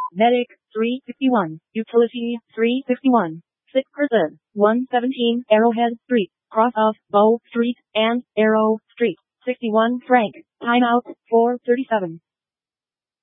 Medic, 361. Utility, 361. Sick person, 117 Arrowhead Street, cross of Bow Street and Arrow Street. 61 franc. Timeout, 4:37.